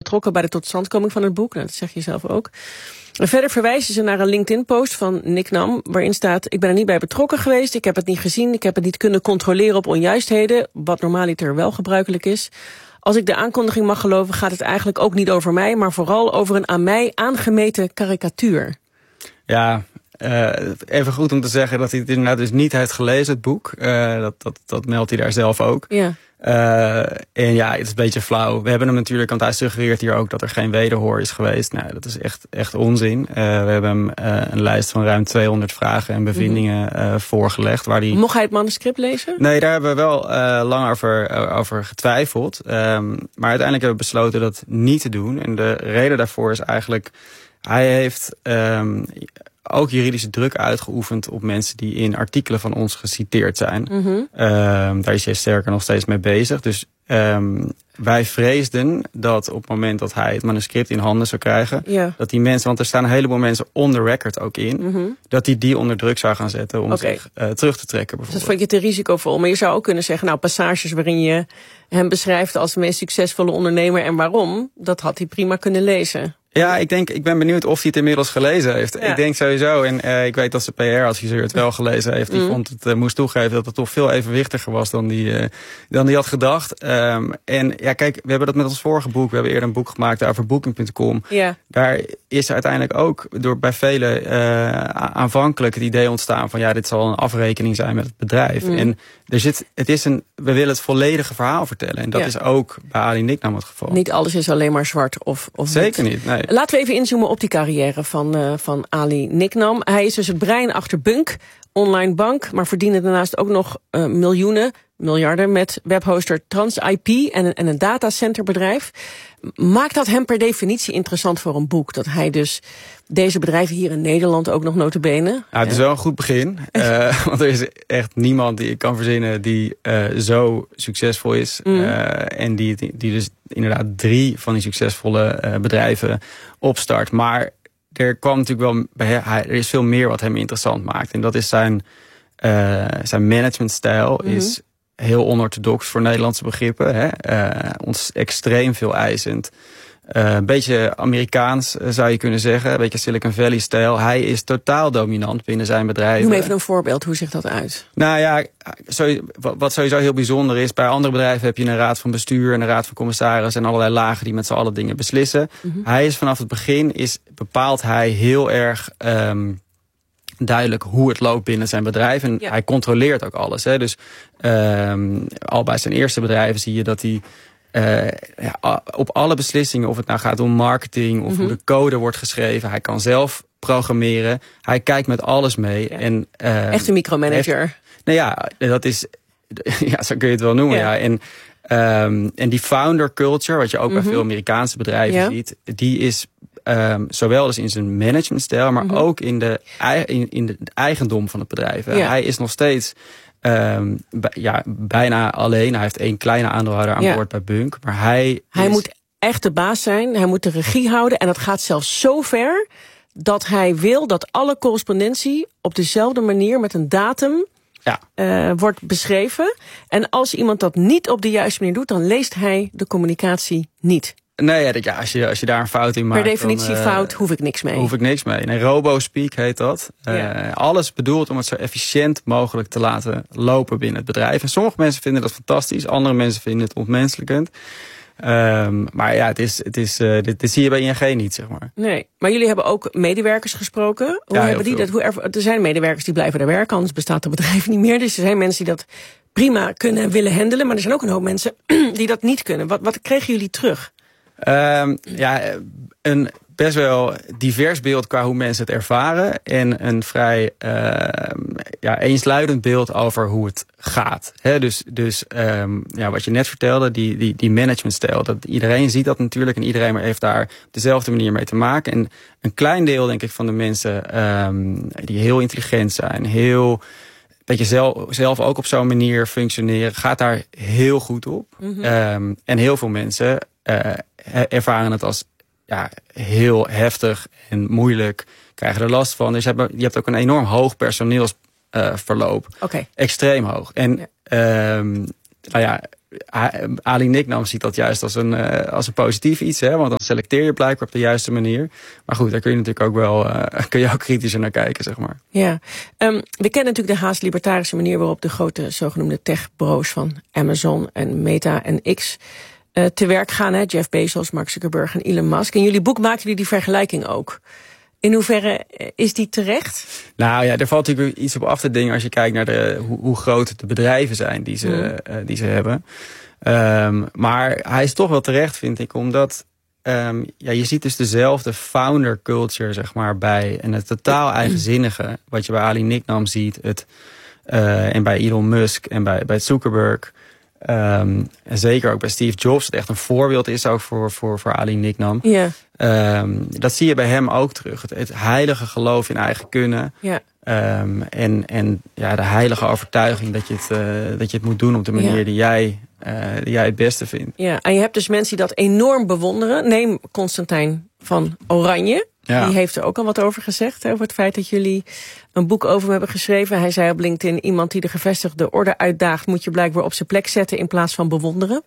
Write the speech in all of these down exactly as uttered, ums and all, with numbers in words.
betrokken bij de totstandkoming van het boek. Nou, dat zeg je zelf ook. En verder verwijzen ze naar een LinkedIn-post van Nick Nam, waarin staat: ik ben er niet bij betrokken geweest, ik heb het niet gezien, ik heb het niet kunnen controleren op onjuistheden, wat normaaliter wel gebruikelijk is. Als ik de aankondiging mag geloven, gaat het eigenlijk ook niet over mij, maar vooral over een aan mij aangemeten karikatuur. Ja, uh, even goed om te zeggen dat hij het inderdaad dus niet heeft gelezen, het boek. Uh, dat, dat, dat meldt hij daar zelf ook. Ja. Uh, en ja, het is een beetje flauw. We hebben hem natuurlijk, want hij suggereert hier ook dat er geen wederhoor is geweest. Nou, dat is echt, echt onzin. Uh, we hebben hem uh, een lijst van ruim tweehonderd vragen en bevindingen uh, voorgelegd. Waar die... Mocht hij het manuscript lezen? Nee, daar hebben we wel uh, lang over, uh, over getwijfeld. Um, maar uiteindelijk hebben we besloten dat niet te doen. En de reden daarvoor is eigenlijk, hij heeft um, ook juridische druk uitgeoefend op mensen die in artikelen van ons geciteerd zijn. Mm-hmm. Um, daar is hij sterker nog steeds mee bezig. Dus um, wij vreesden dat op het moment dat hij het manuscript in handen zou krijgen, ja. dat die mensen, want er staan een heleboel mensen on the record ook in, mm-hmm. dat hij die onder druk zou gaan zetten om okay. zich uh, terug te trekken. Dus dat vond je te risicovol. Maar je zou ook kunnen zeggen, nou, passages waarin je hem beschrijft als de meest succesvolle ondernemer en waarom, dat had hij prima kunnen lezen. Ja, ik denk, ik ben benieuwd of hij het inmiddels gelezen heeft. Ja. Ik denk sowieso, en uh, ik weet dat zijn P R-adviseur het wel gelezen heeft. Die mm. vond het, uh, moest toegeven dat het toch veel evenwichtiger was dan die, uh, dan die had gedacht. Um, en ja, kijk, we hebben dat met ons vorige boek. We hebben eerder een boek gemaakt over booking punt com. Ja. Daar is uiteindelijk ook door bij velen uh, aanvankelijk het idee ontstaan van ja, dit zal een afrekening zijn met het bedrijf. Mm. En er zit, het is een, we willen het volledige verhaal vertellen. En dat ja. is ook bij Ali Nick Nam het geval. Niet alles is alleen maar zwart of, of Zeker wit. niet, nee. Laten we even inzoomen op die carrière van, uh, van Ali Nick Nam. Hij is dus het brein achter Bunk, online bank, maar verdiende daarnaast ook nog uh, miljoenen, miljarden met webhoster Trans I P en een, en een datacenterbedrijf. Maakt dat hem per definitie interessant voor een boek? Dat hij dus deze bedrijven hier in Nederland ook nog nota bene... Ja, het is wel een goed begin. Uh, want er is echt niemand die ik kan verzinnen die uh, zo succesvol is. Mm. Uh, en die, die, die dus inderdaad drie van die succesvolle uh, bedrijven opstart. Maar er kwam natuurlijk wel bij, hij, er is veel meer wat hem interessant maakt. En dat is zijn, uh, zijn managementstijl mm-hmm. is heel onorthodox voor Nederlandse begrippen. Hè? Uh, ons extreem veel eisend. Uh, een beetje Amerikaans uh, zou je kunnen zeggen. Een beetje Silicon Valley-stijl. Hij is totaal dominant binnen zijn bedrijf. Noem even een voorbeeld. Hoe ziet dat uit? Nou ja, wat sowieso heel bijzonder is. Bij andere bedrijven heb je een raad van bestuur en een raad van commissaris en allerlei lagen die met z'n allen dingen beslissen. Mm-hmm. Hij is vanaf het begin, is, bepaalt hij heel erg um, duidelijk hoe het loopt binnen zijn bedrijf. En ja. hij controleert ook alles. Hè. Dus um, al bij zijn eerste bedrijven zie je dat hij Uh, ja, op alle beslissingen, of het nou gaat om marketing of mm-hmm. hoe de code wordt geschreven. Hij kan zelf programmeren. Hij kijkt met alles mee. Ja. En, uh, echt een micromanager. Echt, nou ja, dat is, ja, zo kun je het wel noemen. Ja. Ja. En, um, en die founder culture, wat je ook mm-hmm. bij veel Amerikaanse bedrijven ja. ziet, die is um, zowel dus in zijn managementstijl, maar mm-hmm. ook in de, in, in de eigendom van het bedrijf. Ja. Hij is nog steeds Um, ja, bijna alleen. Hij heeft één kleine aandeelhouder aan ja. boord bij Bunk. Maar hij Hij is... moet echt de baas zijn. Hij moet de regie houden. En dat gaat zelfs zo ver dat hij wil dat alle correspondentie op dezelfde manier met een datum ja. uh, wordt beschreven. En als iemand dat niet op de juiste manier doet, dan leest hij de communicatie niet. Nee, ja, als, je, als je daar een fout in maakt... Per definitie dan, uh, fout, hoef ik niks mee. Hoef ik niks mee. Nee, RoboSpeak heet dat. Ja. Uh, alles bedoeld om het zo efficiënt mogelijk te laten lopen binnen het bedrijf. En sommige mensen vinden dat fantastisch. Andere mensen vinden het ontmenselijkend. Um, maar ja, het is, het is, uh, dit, dit zie je bij I N G niet, zeg maar. Nee, maar jullie hebben ook medewerkers gesproken. Hoe ja, hebben die dat? Hoe er, er zijn medewerkers die blijven daar werken, anders bestaat het bedrijf niet meer. Dus er zijn mensen die dat prima kunnen en willen handelen. Maar er zijn ook een hoop mensen die dat niet kunnen. Wat, wat kregen jullie terug? Um, ja, een best wel divers beeld qua hoe mensen het ervaren. En een vrij uh, ja, eensluidend beeld over hoe het gaat. He, dus dus um, ja, wat je net vertelde, die, die, die managementstijl. Dat iedereen ziet dat natuurlijk en iedereen heeft daar op dezelfde manier mee te maken. En een klein deel, denk ik, van de mensen um, die heel intelligent zijn, heel... dat je zelf, zelf ook op zo'n manier functioneren, gaat daar heel goed op. Mm-hmm. Um, en heel veel mensen uh, ervaren het als ja, heel heftig en moeilijk, krijgen er last van. Dus je hebt, je hebt ook een enorm hoog personeelsverloop. Uh, okay. Extreem hoog. En ja. Um, nou ja, Ali Nicknam ziet dat juist als een, uh, als een positief iets. Hè? Want dan selecteer je blijkbaar op de juiste manier. Maar goed, daar kun je natuurlijk ook wel uh, kun je ook kritischer naar kijken, zeg maar. Ja, um, we kennen natuurlijk de haast libertarische manier waarop de grote zogenoemde tech-bro's van Amazon en Meta en X uh, te werk gaan. Hè? Jeff Bezos, Mark Zuckerberg en Elon Musk. In jullie boek maken jullie die vergelijking ook. In hoeverre is die terecht? Nou ja, er valt natuurlijk iets op af te dingen als je kijkt naar de, hoe, hoe groot de bedrijven zijn die ze, mm. uh, die ze hebben. Um, maar hij is toch wel terecht, vind ik, omdat um, ja, je ziet dus dezelfde founder culture, zeg maar, bij en het totaal eigenzinnige, wat je bij Ali Nicknam ziet, het, uh, en bij Elon Musk en bij, bij Zuckerberg. Um, en zeker ook bij Steve Jobs, dat echt een voorbeeld is ook voor, voor, voor Ali Nicknam. Ja. Um, dat zie je bij hem ook terug. Het, het heilige geloof in eigen kunnen. Ja. Um, en en ja, de heilige overtuiging dat je het, uh, dat je het moet doen op de manier ja. die, jij, uh, die jij het beste vindt. Ja, en je hebt dus mensen die dat enorm bewonderen. Neem Constantijn van Oranje. Ja. Die heeft er ook al wat over gezegd. Over het feit dat jullie een boek over hem hebben geschreven. Hij zei op LinkedIn, iemand die de gevestigde orde uitdaagt moet je blijkbaar op zijn plek zetten in plaats van bewonderen.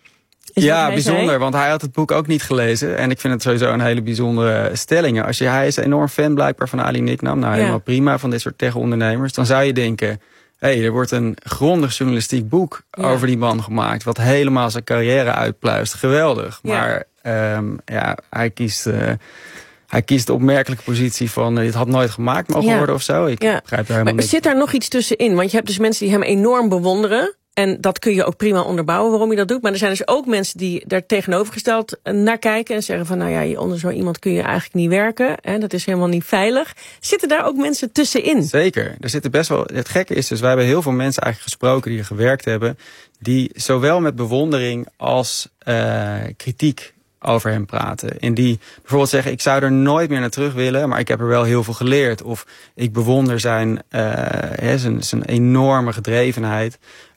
Is ja, bijzonder, zei? Want hij had het boek ook niet gelezen. En ik vind het sowieso een hele bijzondere stelling. Als je, hij is een enorm fan blijkbaar van Ali Nicknam. Nou, helemaal ja. prima van dit soort tech-ondernemers. Dan zou je denken, hé, hey, er wordt een grondig journalistiek boek ja. over die man gemaakt. Wat helemaal zijn carrière uitpluist. Geweldig. Ja. Maar um, ja, hij kiest... Uh, Hij kiest de opmerkelijke positie van, uh, dit had nooit gemaakt mogen ja. worden of zo. Ik ja. begrijp daar helemaal maar niet. Zit daar nog iets tussenin? Want je hebt dus mensen die hem enorm bewonderen. En dat kun je ook prima onderbouwen waarom je dat doet. Maar er zijn dus ook mensen die daar tegenovergesteld naar kijken. En zeggen van, nou ja, onder zo iemand kun je eigenlijk niet werken. Hè, dat is helemaal niet veilig. Zitten daar ook mensen tussenin? Zeker. Er zitten best wel. Het gekke is dus, wij hebben heel veel mensen eigenlijk gesproken die er gewerkt hebben. Die zowel met bewondering als uh, kritiek over hem praten. En die bijvoorbeeld zeggen, ik zou er nooit meer naar terug willen, maar ik heb er wel heel veel geleerd. Of ik bewonder zijn, uh, he, zijn, zijn enorme gedrevenheid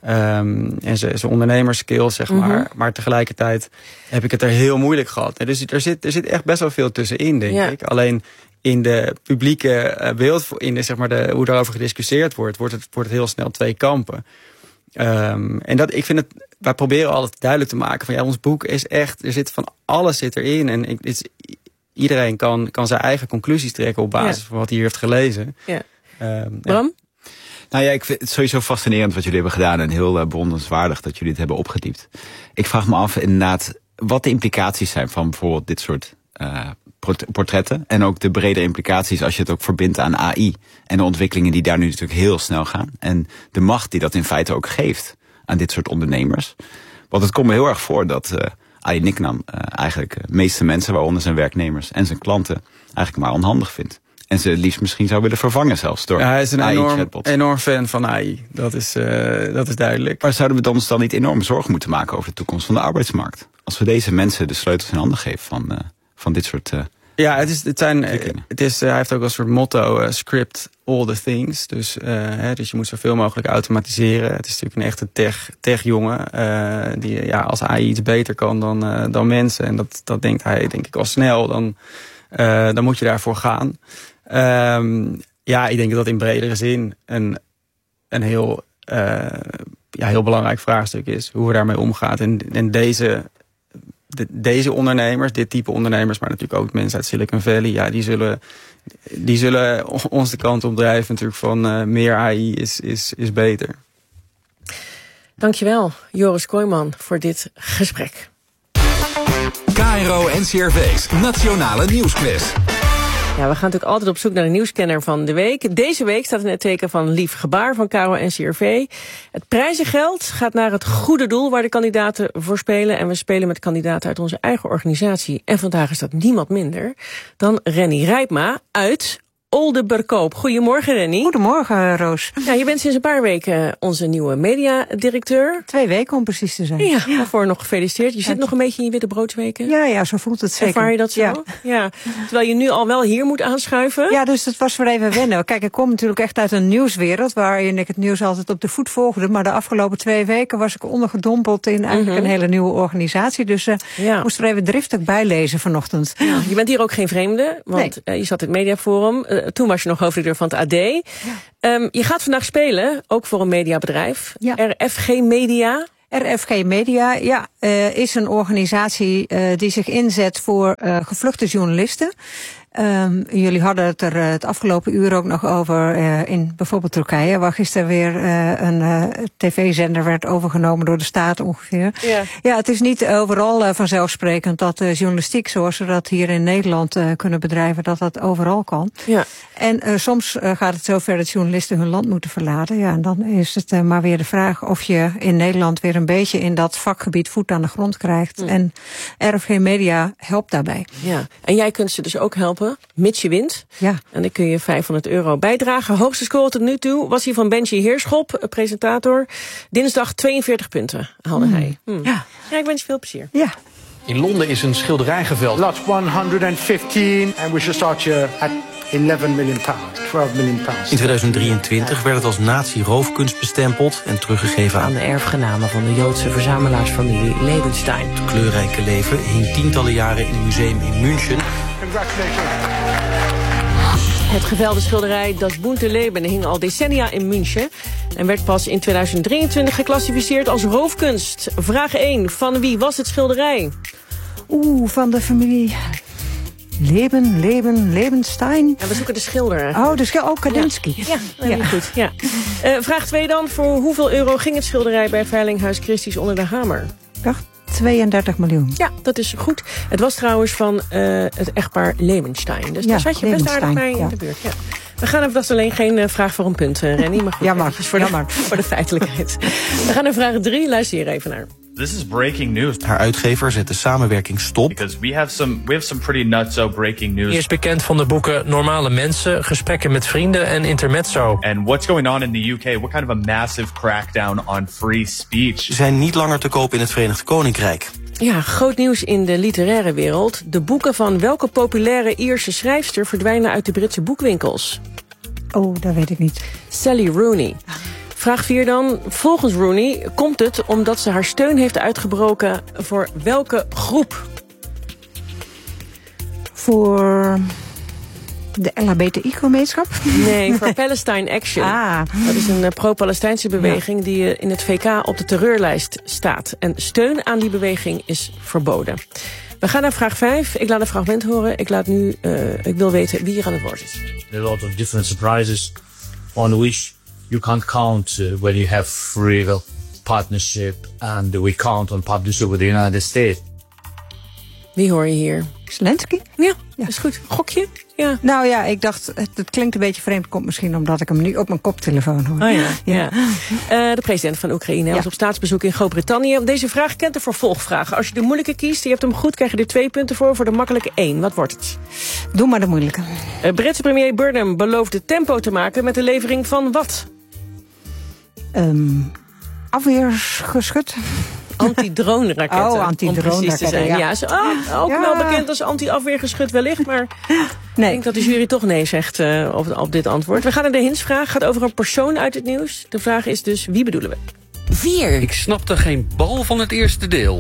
um, en zijn, zijn ondernemerskills, zeg maar. Mm-hmm. Maar tegelijkertijd heb ik het er heel moeilijk gehad. Dus er zit, er zit echt best wel veel tussenin, denk ja. ik. Alleen in de publieke uh, beeld, in de, zeg maar de, hoe daarover gediscussieerd wordt, wordt het, wordt het heel snel twee kampen. Um, en dat, ik vind het, wij proberen altijd duidelijk te maken van ja, ons boek is echt, er zit van alles zit erin. En ik, is, iedereen kan, kan zijn eigen conclusies trekken op basis ja. van wat hij hier heeft gelezen. Ja. Um, Bram? Ja. Nou ja, ik vind het sowieso fascinerend wat jullie hebben gedaan en heel uh, bewonderenswaardig dat jullie het hebben opgediept. Ik vraag me af inderdaad wat de implicaties zijn van bijvoorbeeld dit soort uh, portretten. En ook de brede implicaties als je het ook verbindt aan A I. En de ontwikkelingen die daar nu natuurlijk heel snel gaan. En de macht die dat in feite ook geeft aan dit soort ondernemers. Want het komt me heel erg voor dat uh, Ali Nicknam uh, eigenlijk de meeste mensen, waaronder zijn werknemers en zijn klanten, eigenlijk maar onhandig vindt. En ze het liefst misschien zou willen vervangen zelfs door ja, hij is een A enorm, enorm fan van A I. Dat is, uh, dat is duidelijk. Maar zouden we ons dan niet enorm zorgen moeten maken over de toekomst van de arbeidsmarkt? Als we deze mensen de sleutels in handen geven van, uh, van dit soort uh, Ja, het is, het zijn, het is, uh, hij heeft ook een soort motto, uh, script all the things. Dus, uh, hè, dus je moet zoveel mogelijk automatiseren. Het is natuurlijk een echte tech, tech jongen. Uh, die, ja, als A I iets beter kan dan, uh, dan mensen. En dat, dat denkt hij denk ik al snel. Dan, uh, dan moet je daarvoor gaan. Um, ja, ik denk dat dat in bredere zin een, een heel, uh, ja, heel belangrijk vraagstuk is. Hoe we daarmee omgaan. En, en deze... De, deze ondernemers, dit type ondernemers, maar natuurlijk ook mensen uit Silicon Valley, ja, die zullen, die zullen ons de kant op drijven natuurlijk van uh, meer A I is, is, is beter. Dankjewel, Joris Kooijman, voor dit gesprek. K R O N C R V's Nationale Nieuwsquiz. Ja, we gaan natuurlijk altijd op zoek naar de nieuwscanner van de week. Deze week staat in het teken van Lief Gebaar van K R O N C R V. Het prijzengeld gaat naar het goede doel waar de kandidaten voor spelen. En we spelen met kandidaten uit onze eigen organisatie. En vandaag is dat niemand minder dan Renny Rijpma uit Oldenberkoop. Goedemorgen, Renny. Goedemorgen, Roos. Ja, je bent sinds een paar weken onze nieuwe mediadirecteur. Twee weken om precies te zijn. Ja, ja. Daarvoor nog gefeliciteerd. Je zit nog een beetje in je witte broodsweken. Ja, ja, zo voelt het zeker. Ervaar je dat zo? Ja. ja. Terwijl je nu al wel hier moet aanschuiven. Ja, dus dat was weer even wennen. Kijk, ik kom natuurlijk echt uit een nieuwswereld waarin ik het nieuws altijd op de voet volgde. Maar de afgelopen twee weken was ik ondergedompeld in eigenlijk mm-hmm. een hele nieuwe organisatie. Dus uh, ja. moest er even driftig bijlezen vanochtend. Ja. Je bent hier ook geen vreemde, want nee. uh, je zat in het Mediaforum. Uh, toen was je nog hoofdredacteur van het A D. Ja. Um, je gaat vandaag spelen, ook voor een mediabedrijf. Ja. R F G Media. R F G Media, ja, uh, is een organisatie uh, die zich inzet voor uh, gevluchte journalisten. Um, jullie hadden het er uh, het afgelopen uur ook nog over uh, in bijvoorbeeld Turkije, waar gisteren weer uh, een uh, tv-zender werd overgenomen door de staat ongeveer. Ja, ja het is niet overal uh, vanzelfsprekend dat uh, journalistiek, zoals we dat hier in Nederland uh, kunnen bedrijven, dat dat overal kan. Ja. En uh, soms uh, gaat het zover dat journalisten hun land moeten verlaten. Ja, en dan is het uh, maar weer de vraag of je in Nederland weer een beetje in dat vakgebied voet aan de grond krijgt. Mm. En R F G Media helpt daarbij. Ja, en jij kunt ze dus ook helpen, mits je wint. Ja. En dan kun je vijfhonderd euro bijdragen. Hoogste score tot nu toe was hier van Benji Heerschop, presentator. Dinsdag tweeënveertig punten haalde mm. hij. Mm. Ja. ja, ik wens je veel plezier. Ja. In Londen is een schilderij geveld. Lot honderdvijftien and we should start you at eleven million pounds, twelve million pounds. In tweeduizend drieëntwintig werd het als nazi-roofkunst bestempeld en teruggegeven aan de erfgenamen van de Joodse verzamelaarsfamilie Levenstein. Het kleurrijke leven hing tientallen jaren in een museum in München. Congratulations. Het gevelde schilderij Das bunte Leben hing al decennia in München en werd pas in tweeduizend drieëntwintig geclassificeerd als roofkunst. Vraag één. Van wie was het schilderij? Oeh, van de familie Leben, Leben, Levenstein. En we zoeken de schilder. Oh, de schilder. Oh, Kandinsky. Ja, ja, ja. goed. Ja. Uh, vraag twee dan. Voor hoeveel euro ging het schilderij bij Veilinghuis Christie's onder de hamer? Dacht tweeëndertig miljoen. Ja, dat is goed. Het was trouwens van uh, het echtpaar Levenstein. Dus ja, daar zat je best aardig bij ja. in de buurt. Ja. We gaan even, dat is alleen geen uh, vraag voor een punt, uh, Rennie. Maar goed, jammer, voor, de, voor de feitelijkheid. We gaan naar vraag drie. Luister hier even naar. This is breaking news. Haar uitgever zet de samenwerking stop. Because we have some we have some pretty nutso breaking news. Hij is bekend van de boeken Normale Mensen, Gesprekken met Vrienden en Intermezzo. And what's going on in the U K? What kind of a massive crackdown on free speech? Ze zijn niet langer te koop in het Verenigd Koninkrijk. Ja, groot nieuws in de literaire wereld. De boeken van welke populaire Ierse schrijfster verdwijnen uit de Britse boekwinkels? Oh, dat weet ik niet. Sally Rooney. Vraag vier dan. Volgens Rooney komt het omdat ze haar steun heeft uitgebroken voor welke groep? Voor de L H B T I-gemeenschap? Nee, voor Palestine Action. Ah. Dat is een uh, pro-Palestijnse beweging ja. die uh, in het V K op de terreurlijst staat. En steun aan die beweging is verboden. We gaan naar vraag vijf. Ik laat een fragment horen. Ik, laat nu, uh, ik wil weten wie hier aan het woord is. There are a lot of different surprises on which you can't count uh, when you have free partnership and we count on partnership with the United States. Wie hoor je hier? Zelensky? Ja, ja, dat is goed. Gokje? Ja. Nou ja, ik dacht, het, het klinkt een beetje vreemd. Komt misschien omdat ik hem nu op mijn koptelefoon hoor. Oh ja, ja. ja. Uh, de president van Oekraïne was ja. op staatsbezoek in Groot-Brittannië. Deze vraag kent de vervolgvragen. Als je de moeilijke kiest, je hebt hem goed, krijg je er twee punten voor. Voor de makkelijke één. Wat wordt het? Doe maar de moeilijke. Uh, Britse premier Burnham beloofde tempo te maken met de levering van wat? Um, afweergeschut. Anti-drone-raketten. Oh, anti-drone-raketten, ja. ja. ja ze, oh, ook ja. wel bekend als anti-afweergeschut wellicht, maar nee. Ik denk dat de jury toch nee zegt uh, op, op dit antwoord. We gaan naar de hintsvraag. Het gaat over een persoon uit het nieuws. De vraag is dus, wie bedoelen we? Vier. Ik snapte geen bal van het eerste deel.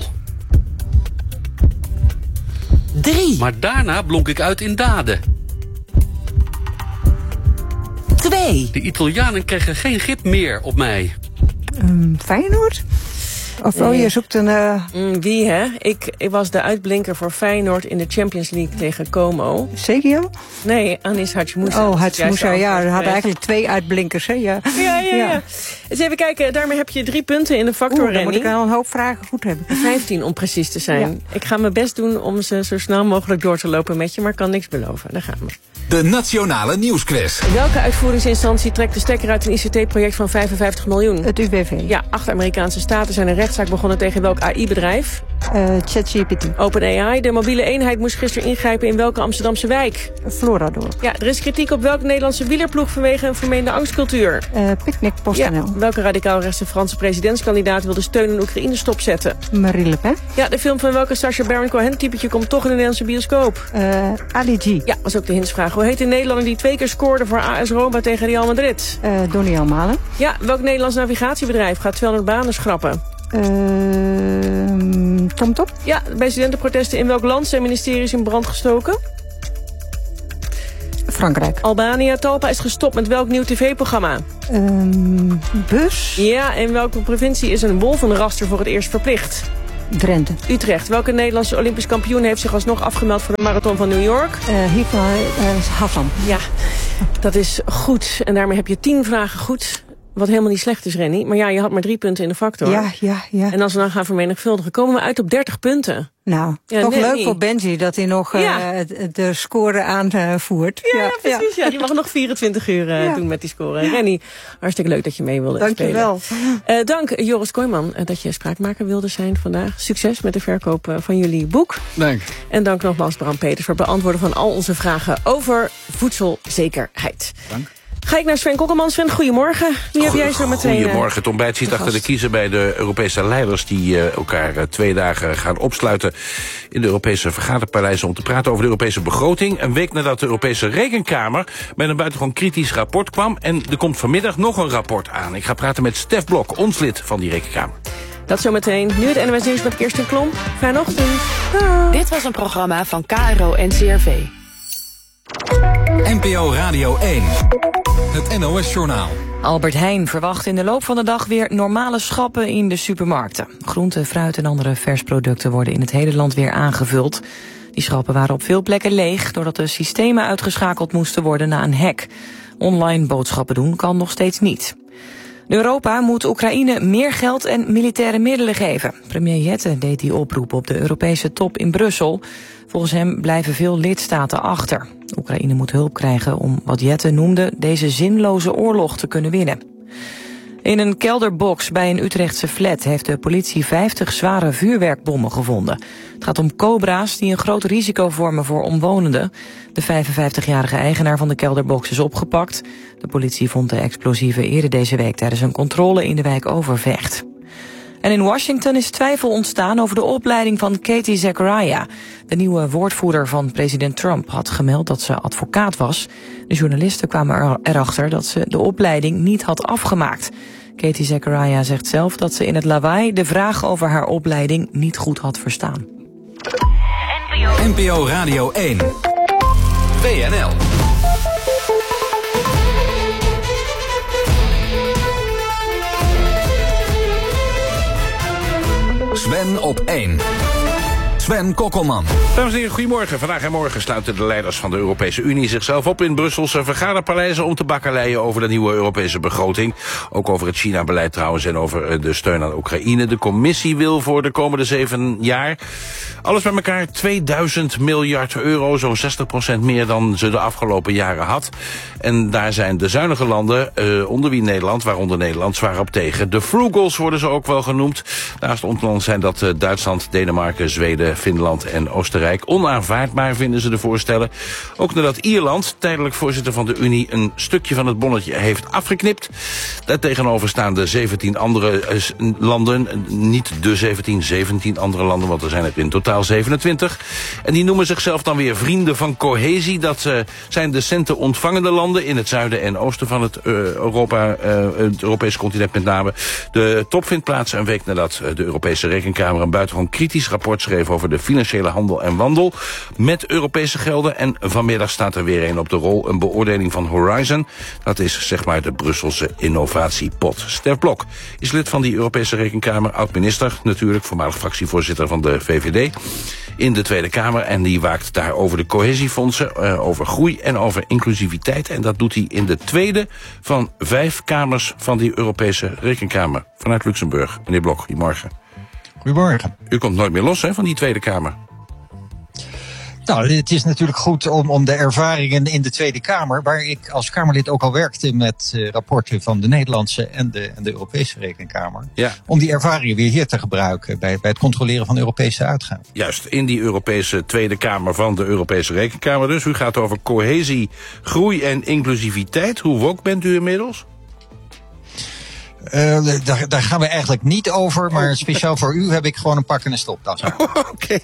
Drie. Maar daarna blonk ik uit in daden. Twee. De Italianen kregen geen grip meer op mij. Um, Feyenoord? Of oh, je zoekt een... Uh... Mm, wie, hè? Ik, ik was de uitblinker voor Feyenoord in de Champions League tegen Como. Segio? Nee, Anis Hatschmoussa. Oh, Hatschmoussa, ja. We hadden eigenlijk twee uitblinkers, hè? Ja, ja, ja. ja. ja. Eens even kijken. Daarmee heb je drie punten in de factor, Rennie. Dan moet ik al een hoop vragen goed hebben. Vijftien om precies te zijn. Ja. Ik ga mijn best doen om ze zo snel mogelijk door te lopen met je, maar ik kan niks beloven. Daar gaan we. De Nationale Nieuwsquiz. Welke uitvoeringsinstantie trekt de stekker uit een I C T-project van vijfenvijftig miljoen? Het U W V. Ja, acht Amerikaanse staten zijn een rechtszaak begonnen tegen welk A I-bedrijf? Uh, ChatGPT. OpenAI. De mobiele eenheid moest gisteren ingrijpen in welke Amsterdamse wijk? Florador. Ja, er is kritiek op welke Nederlandse wielerploeg vanwege een vermeende angstcultuur? Uh, Picnic PostNL. Ja, welke radicaal-rechtse Franse presidentskandidaat wil de steun in Oekraïne stopzetten? Marine Le Pen. Ja, de film van welke Sacha Baron Cohen-typetje komt toch in de Nederlandse bioscoop? Uh, Ali G. Ja, was ook de hintsvraag. Hoe heet de Nederlander die twee keer scoorde voor A S Roma tegen Real Madrid? Uh, Donny Almalen. Ja, welk Nederlands navigatiebedrijf gaat tweehonderd banen schrappen? Uh, TomTom. Ja, bij studentenprotesten in welk land zijn ministeries in brand gestoken? Frankrijk. Albania, Talpa is gestopt met welk nieuw tv-programma? Um, bus. Ja, in welke provincie is een wolvenraster voor het eerst verplicht? Drenthe. Utrecht. Welke Nederlandse Olympisch kampioen heeft zich alsnog afgemeld voor de marathon van New York? Uh, Hiva uh, Hassan. Ja, dat is goed. En daarmee heb je tien vragen goed. Wat helemaal niet slecht is, Renny. Maar ja, je had maar drie punten in de factor. Ja, ja, ja. En als we dan gaan vermenigvuldigen, komen we uit op dertig punten. Nou, ja, toch leuk niet. Voor Benji dat hij nog ja. uh, de score aanvoert. Ja, ja, precies. Ja. Ja, die mag nog vierentwintig uur uh, ja. doen met die score. En Renny, hartstikke leuk dat je mee wilde dank spelen. Dank je wel. Uh, dank Joris Kooijman uh, dat je spraakmaker wilde zijn vandaag. Succes met de verkoop uh, van jullie boek. Dank. En dank nogmaals Bram Peters voor het beantwoorden van al onze vragen over voedselzekerheid. Dank. Ga ik naar Sven Kokkelman. Sven, goedemorgen. Wie heb jij zo meteen? Goedemorgen. Het ontbijt zit achter de kiezen bij de Europese leiders die uh, elkaar uh, twee dagen gaan opsluiten in de Europese vergaderpaleizen om te praten over de Europese begroting. Een week nadat de Europese Rekenkamer met een buitengewoon kritisch rapport kwam. En er komt vanmiddag nog een rapport aan. Ik ga praten met Stef Blok, ons lid van die Rekenkamer. Dat zometeen. Nu het N O S Nieuws met Kirsten Klomp. Fijne ochtend. Ah. Dit was een programma van K R O en C R V. N P O Radio één. Het N O S-journaal. Albert Heijn verwacht in de loop van de dag weer normale schappen in de supermarkten. Groente, fruit en andere versproducten worden in het hele land weer aangevuld. Die schappen waren op veel plekken leeg doordat de systemen uitgeschakeld moesten worden na een hack. Online boodschappen doen kan nog steeds niet. Europa moet Oekraïne meer geld en militaire middelen geven. Premier Jette deed die oproep op de Europese top in Brussel. Volgens hem blijven veel lidstaten achter. Oekraïne moet hulp krijgen om wat Jette noemde deze zinloze oorlog te kunnen winnen. In een kelderbox bij een Utrechtse flat heeft de politie vijftig zware vuurwerkbommen gevonden. Het gaat om cobra's die een groot risico vormen voor omwonenden. De vijfenvijftigjarige eigenaar van de kelderbox is opgepakt. De politie vond de explosieven eerder deze week tijdens een controle in de wijk Overvecht. En in Washington is twijfel ontstaan over de opleiding van Katie Zachariah. De nieuwe woordvoerder van president Trump had gemeld dat ze advocaat was. De journalisten kwamen erachter dat ze de opleiding niet had afgemaakt. Katie Zachariah zegt zelf dat ze in het lawaai de vraag over haar opleiding niet goed had verstaan. N P O Radio één. W N L. Sven op één. Sven Kokkelman. Dames en heren, goedemorgen. Vandaag en morgen sluiten de leiders van de Europese Unie zichzelf op in Brusselse vergaderpaleizen om te bakkeleien over de nieuwe Europese begroting. Ook over het China-beleid trouwens en over de steun aan Oekraïne. De commissie wil voor de komende zeven jaar alles bij elkaar tweeduizend miljard euro, zo'n zestig procent meer dan ze de afgelopen jaren had. En daar zijn de zuinige landen, uh, onder wie Nederland, waaronder Nederland, zwaar op tegen. De frugals worden ze ook wel genoemd. Naast ons zijn dat uh, Duitsland, Denemarken, Zweden, Finland en Oostenrijk. Onaanvaardbaar vinden ze de voorstellen. Ook nadat Ierland, tijdelijk voorzitter van de Unie, een stukje van het bonnetje heeft afgeknipt. Daartegenover staan de zeventien andere uh, landen. Niet de zeventien, zeventien andere landen, want er zijn er in totaal zevenentwintig. En die noemen zichzelf dan weer vrienden van cohesie. Dat uh, zijn de centen ontvangende landen in het zuiden en oosten van het, uh, Europa, uh, het Europese continent met name. De top vindt plaats een week nadat uh, de Europese Rekenkamer een buitengewoon kritisch rapport schreef over de financiële handel en wandel met Europese gelden. En vanmiddag staat er weer een op de rol, een beoordeling van Horizon. Dat is zeg maar de Brusselse innovatiepot. Stef Blok is lid van die Europese Rekenkamer, oud-minister natuurlijk, voormalig fractievoorzitter van de V V D in de Tweede Kamer. En die waakt daar over de cohesiefondsen, uh, over groei en over inclusiviteit. En dat doet hij in de tweede van vijf kamers van die Europese Rekenkamer. Vanuit Luxemburg. Meneer Blok, goedemorgen. Goedemorgen. U komt nooit meer los hè, van die Tweede Kamer. Nou, het is natuurlijk goed om, om de ervaringen in de Tweede Kamer, waar ik als Kamerlid ook al werkte met uh, rapporten van de Nederlandse en de, en de Europese Rekenkamer, ja. om die ervaringen weer hier te gebruiken bij, bij het controleren van Europese uitgaven. Juist, in die Europese Tweede Kamer van de Europese Rekenkamer dus. U gaat over cohesie, groei en inclusiviteit. Hoe woke bent u inmiddels? Uh, daar, daar gaan we eigenlijk niet over, maar speciaal voor u heb ik gewoon een pak en een stopdas. Oh, Oké. Okay.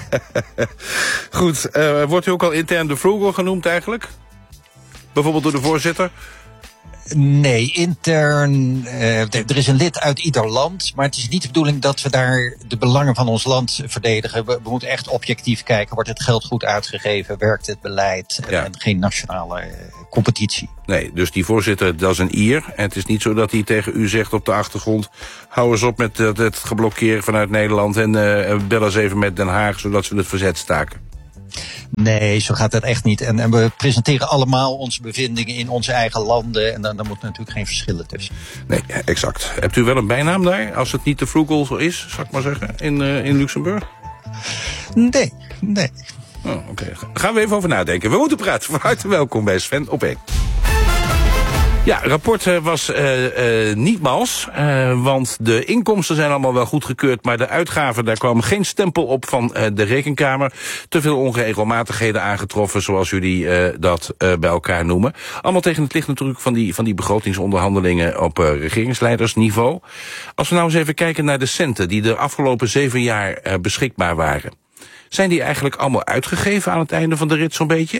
Goed, uh, wordt u ook al intern de frugal genoemd eigenlijk? Bijvoorbeeld door de voorzitter? Nee, intern, uh, er is een lid uit ieder land, maar het is niet de bedoeling dat we daar de belangen van ons land verdedigen. We, we moeten echt objectief kijken, wordt het geld goed uitgegeven, werkt het beleid en, ja. en geen nationale uh, competitie. Nee, dus die voorzitter, dat is een Ier. En het is niet zo dat hij tegen u zegt op de achtergrond, hou eens op met het, het geblokkeren vanuit Nederland en uh, bel eens even met Den Haag, zodat ze het verzet staken. Nee, zo gaat dat echt niet. En, en we presenteren allemaal onze bevindingen in onze eigen landen. En dan, dan moet natuurlijk geen verschillen tussen. Nee, exact. Hebt u wel een bijnaam daar? Als het niet de Frugal is, zal ik maar zeggen, in, uh, in Luxemburg? Nee, nee. Oh, Oké, okay. Gaan we even over nadenken. We moeten praten. Van harte welkom bij Sven op één. Ja, het rapport uh, was uh, uh, niet mals, uh, want de inkomsten zijn allemaal wel goedgekeurd, maar de uitgaven, daar kwam geen stempel op van uh, de Rekenkamer. Te veel onregelmatigheden aangetroffen, zoals jullie uh, dat uh, bij elkaar noemen. Allemaal tegen het licht natuurlijk van die, van die begrotingsonderhandelingen op uh, regeringsleidersniveau. Als we nou eens even kijken naar de centen die de afgelopen zeven jaar uh, beschikbaar waren. Zijn die eigenlijk allemaal uitgegeven aan het einde van de rit zo'n beetje?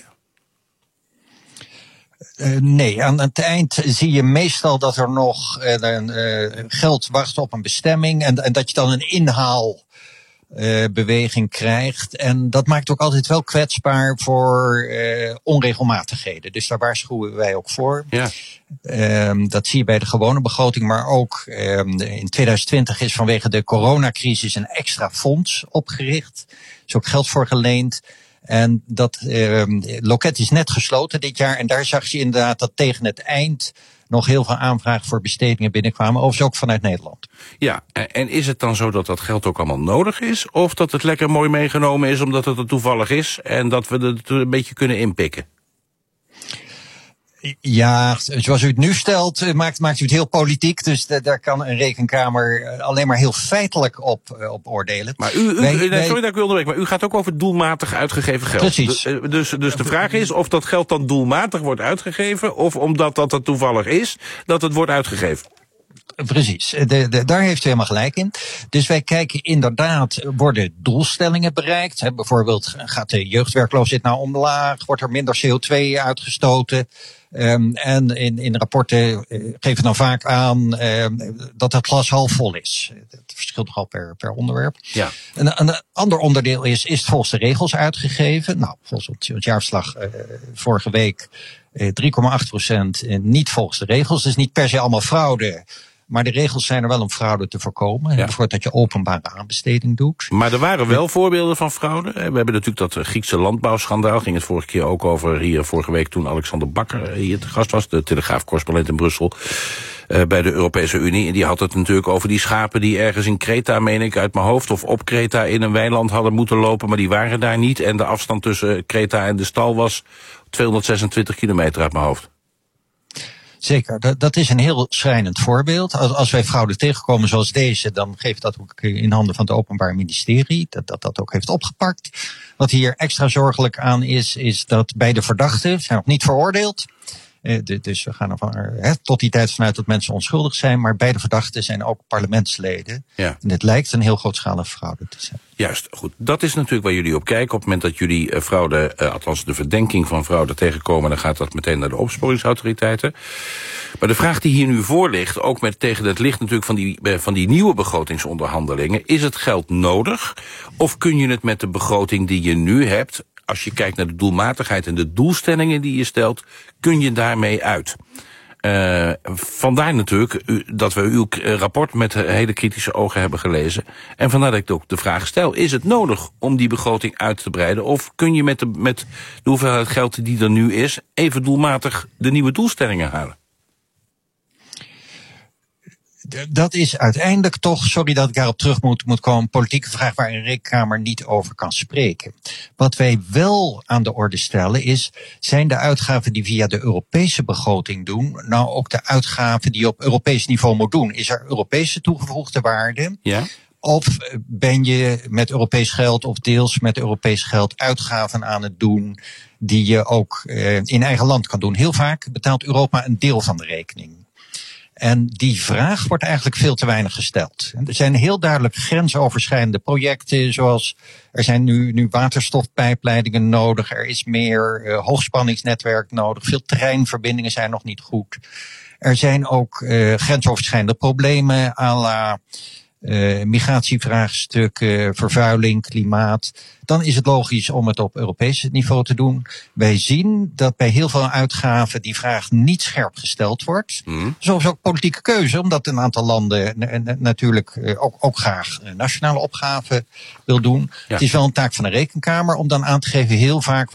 Uh, nee, aan het eind zie je meestal dat er nog uh, uh, geld wacht op een bestemming en, en dat je dan een inhaalbeweging uh, krijgt. En dat maakt ook altijd wel kwetsbaar voor uh, onregelmatigheden. Dus daar waarschuwen wij ook voor. Ja. Um, dat zie je bij de gewone begroting, maar ook um, in twintig twintig is vanwege de coronacrisis een extra fonds opgericht. Er is ook geld voor geleend. En dat uh, loket is net gesloten dit jaar. En daar zag je inderdaad dat tegen het eind nog heel veel aanvragen voor bestedingen binnenkwamen. Overigens ook vanuit Nederland. Ja, en is het dan zo dat dat geld ook allemaal nodig is? Of dat het lekker mooi meegenomen is omdat het er toevallig is en dat we het een beetje kunnen inpikken? Ja, zoals u het nu stelt, maakt, maakt u het heel politiek. Dus de, daar kan een rekenkamer alleen maar heel feitelijk op, op oordelen. Maar u, u, wij, nee, sorry wij, dat ik u onderbreek, maar u gaat ook over doelmatig uitgegeven geld. Precies. Dus, dus, dus de vraag is of dat geld dan doelmatig wordt uitgegeven, of omdat dat het toevallig is, dat het wordt uitgegeven. Precies, de, de, daar heeft u helemaal gelijk in. Dus wij kijken inderdaad, worden doelstellingen bereikt? Hè, bijvoorbeeld, gaat de jeugdwerkloosheid nou omlaag? Wordt er minder C O twee uitgestoten? Um, en in, in rapporten uh, geven dan vaak aan uh, dat het glas half vol is. Het verschilt nogal per, per onderwerp. Ja. Een, een ander onderdeel is, is het volgens de regels uitgegeven? Nou, volgens het, het jaarverslag uh, vorige week uh, drie komma acht procent niet volgens de regels. Dus niet per se allemaal fraude. Maar de regels zijn er wel om fraude te voorkomen. Ja. Bijvoorbeeld dat je openbare aanbesteding doet. Maar er waren wel voorbeelden van fraude. We hebben natuurlijk dat Griekse landbouwschandaal. Ging het vorige keer ook over hier vorige week toen Alexander Bakker hier te gast was. De Telegraaf-correspondent in Brussel. Uh, bij de Europese Unie. En die had het natuurlijk over die schapen die ergens in Kreta, meen ik uit mijn hoofd, of op Kreta in een weiland hadden moeten lopen. Maar die waren daar niet. En de afstand tussen Kreta en de stal was tweehonderdzesentwintig kilometer uit mijn hoofd. Zeker, dat, dat is een heel schrijnend voorbeeld. Als, als wij fraude tegenkomen zoals deze, dan geeft dat ook in handen van het Openbaar Ministerie, dat dat, dat ook heeft opgepakt. Wat hier extra zorgelijk aan is, is dat bij de verdachten, zijn nog niet veroordeeld, eh, de, dus we gaan ervan eh, tot die tijd vanuit dat mensen onschuldig zijn, maar bij de verdachten zijn ook parlementsleden. Ja. En het lijkt een heel grootschalige fraude te zijn. Juist, goed. Dat is natuurlijk waar jullie op kijken. Op het moment dat jullie uh, fraude, uh, althans de verdenking van fraude tegenkomen, dan gaat dat meteen naar de opsporingsautoriteiten. Maar de vraag die hier nu voor ligt, ook met tegen het licht natuurlijk van die, uh, van die nieuwe begrotingsonderhandelingen, is het geld nodig? Of kun je het met de begroting die je nu hebt, als je kijkt naar de doelmatigheid en de doelstellingen die je stelt, kun je daarmee uit? Uh, vandaar natuurlijk u, dat we uw rapport met hele kritische ogen hebben gelezen. En vandaar dat ik ook de vraag stel, is het nodig om die begroting uit te breiden? Of kun je met de, met de hoeveelheid geld die er nu is, even doelmatig de nieuwe doelstellingen halen? Dat is uiteindelijk toch, sorry dat ik daarop terug moet, moet komen, een politieke vraag waar een rekenkamer niet over kan spreken. Wat wij wel aan de orde stellen is, zijn de uitgaven die via de Europese begroting doen, nou ook de uitgaven die je op Europees niveau moet doen? Is er Europese toegevoegde waarde? Ja. Of ben je met Europees geld of deels met Europees geld uitgaven aan het doen die je ook uh, in eigen land kan doen? Heel vaak betaalt Europa een deel van de rekening. En die vraag wordt eigenlijk veel te weinig gesteld. Er zijn heel duidelijk grensoverschrijdende projecten, zoals er zijn nu, nu waterstofpijpleidingen nodig, er is meer uh, hoogspanningsnetwerk nodig, veel treinverbindingen zijn nog niet goed. Er zijn ook uh, grensoverschrijdende problemen à la uh, migratievraagstukken, vervuiling, klimaat. Dan is het logisch om het op Europees niveau te doen. Wij zien dat bij heel veel uitgaven die vraag niet scherp gesteld wordt. Mm. Zo is ook politieke keuze, omdat een aantal landen n- n- natuurlijk uh, ook, ook graag nationale opgaven wil doen. Ja. Het is wel een taak van de Rekenkamer om dan aan te geven heel vaak